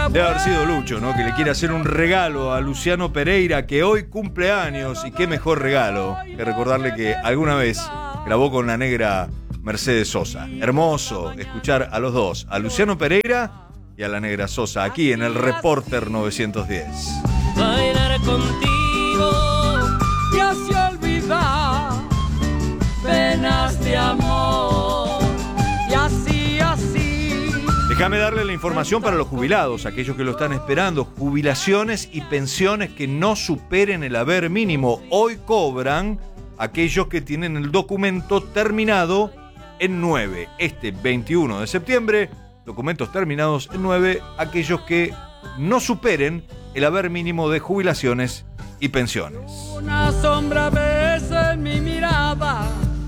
Debe haber sido Lucho, ¿no? Que le quiere hacer un regalo a Luciano Pereira, que hoy cumple años. Y qué mejor regalo que recordarle que alguna vez grabó con la negra Mercedes Sosa. Hermoso escuchar a los dos, a Luciano Pereira y a la negra Sosa, aquí en el Reporter 910. Bailar contigo y así olvidar penas de amor y así. Déjame darle la información para los jubilados, aquellos que lo están esperando. Jubilaciones y pensiones que no superen el haber mínimo. Hoy cobran aquellos que tienen el documento terminado en 9. Este 21 de septiembre, documentos terminados en 9, aquellos que no superen el haber mínimo de jubilaciones y pensiones. Una sombra ves en mi mirada,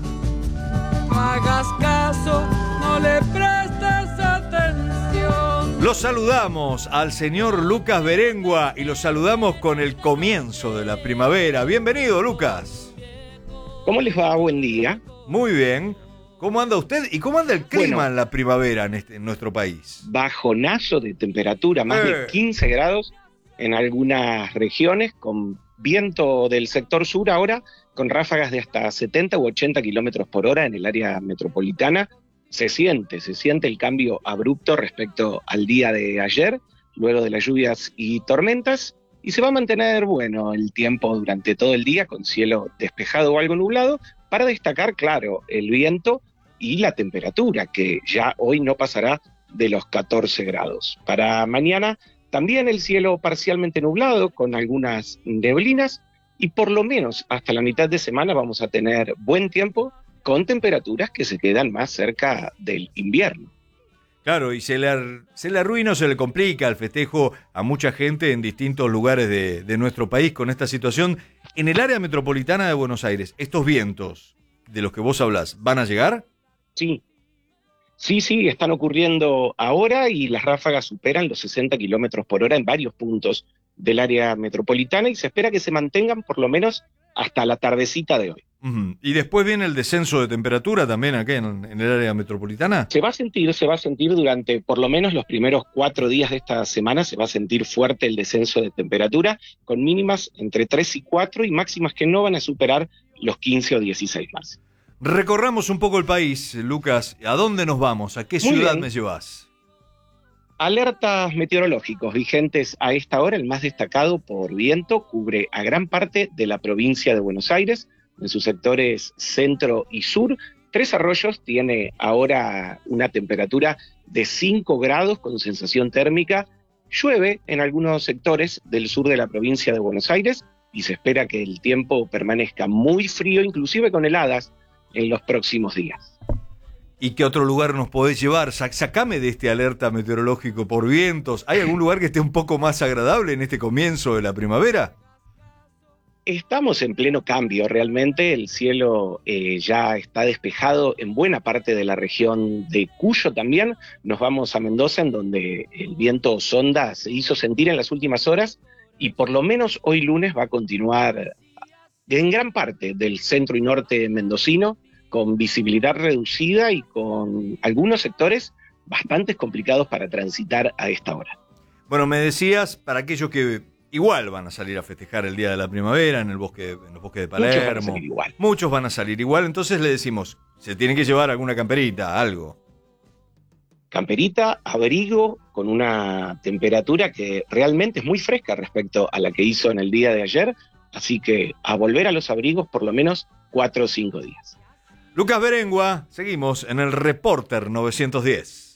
no hagas caso, no le prestes atención. Los saludamos al señor Lucas Berengua y los saludamos con el comienzo de la primavera. Bienvenido, Lucas. ¿Cómo les va? Buen día. Muy bien. ¿Cómo anda usted? ¿Y cómo anda el clima en la primavera en nuestro país? Bajonazo de temperatura, más de 15 grados en algunas regiones, con viento del sector sur ahora, con ráfagas de hasta 70 u 80 kilómetros por hora en el área metropolitana. Se siente el cambio abrupto respecto al día de ayer, luego de las lluvias y tormentas, y se va a mantener, bueno, el tiempo durante todo el día con cielo despejado o algo nublado, para destacar, claro, el viento y la temperatura, que ya hoy no pasará de los 14 grados. Para mañana también el cielo parcialmente nublado, con algunas neblinas, y por lo menos hasta la mitad de semana vamos a tener buen tiempo, con temperaturas que se quedan más cerca del invierno. Claro, y se le arruina o se le complica el festejo a mucha gente en distintos lugares de nuestro país con esta situación. En el área metropolitana de Buenos Aires, ¿estos vientos de los que vos hablás van a llegar? Sí, están ocurriendo ahora y las ráfagas superan los 60 kilómetros por hora en varios puntos del área metropolitana y se espera que se mantengan por lo menos hasta la tardecita de hoy. ¿Y después viene el descenso de temperatura también acá en el área metropolitana? Se va a sentir durante por lo menos los primeros 4 días de esta semana, se va a sentir fuerte el descenso de temperatura, con mínimas entre 3 y 4 y máximas que no van a superar los 15 o 16 más. Recorramos un poco el país, Lucas. ¿A dónde nos vamos? ¿A qué ciudad me llevas? Alertas meteorológicos vigentes a esta hora. El más destacado por viento cubre a gran parte de la provincia de Buenos Aires, en sus sectores centro y sur. Tres Arroyos tiene ahora una temperatura de 5 grados con sensación térmica. Llueve en algunos sectores del sur de la provincia de Buenos Aires y se espera que el tiempo permanezca muy frío, inclusive con heladas en los próximos días. ¿Y qué otro lugar nos podés llevar? Sacame de este alerta meteorológico por vientos. ¿Hay algún lugar que esté un poco más agradable en este comienzo de la primavera? Estamos en pleno cambio, realmente el cielo ya está despejado en buena parte de la región de Cuyo también. Nos vamos a Mendoza, en donde el viento sonda se hizo sentir en las últimas horas y por lo menos hoy lunes va a continuar en gran parte del centro y norte mendocino, con visibilidad reducida y con algunos sectores bastante complicados para transitar a esta hora. Bueno, me decías, para aquellos que igual van a salir a festejar el Día de la Primavera en los bosques de Palermo. Muchos van a salir igual, entonces le decimos, se tienen que llevar alguna camperita, algo. Camperita, abrigo, con una temperatura que realmente es muy fresca respecto a la que hizo en el día de ayer, así que a volver a los abrigos por lo menos 4 o 5 días. Lucas Berengua, seguimos en el Reporter 910.